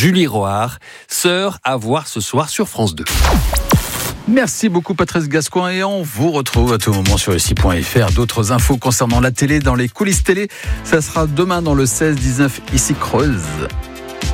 Julie Roard, sœur à voir ce soir sur France 2. Merci beaucoup Patrice Gascoin et on vous retrouve à tout moment sur le site.fr. D'autres infos concernant la télé dans les coulisses télé, ça sera demain dans le 16-19 ici Creuse.